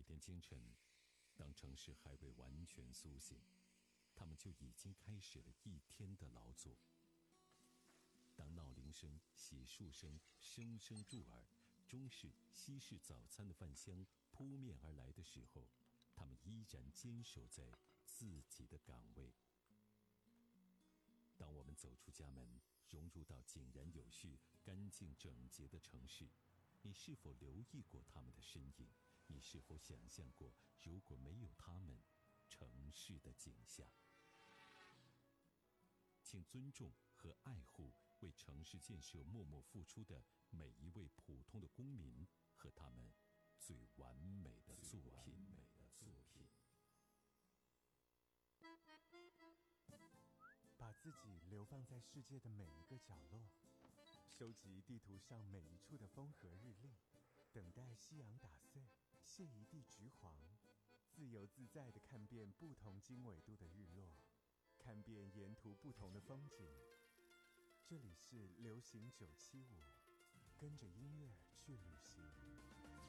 天清晨，当城市还未完全苏醒，他们就已经开始了一天的劳作。当闹铃声、洗漱声声声入耳，中式、西式早餐的饭香扑面而来的时候，他们依然坚守在自己的岗位。当我们走出家门，融入到井然有序、干净整洁的城市，你是否留意过他们的身影？你是否想象过，如果没有他们，城市的景象？请尊重和爱护为城市建设默默付出的每一位普通的公民和他们最完美的作品。 把自己流放在世界的每一个角落，收集地图上每一处的风和日丽，等待夕阳打碎，卸一地橘黄，自由自在地看遍不同经纬度的日落，看遍沿途不同的风景。这里是流行975，跟着音乐去旅行。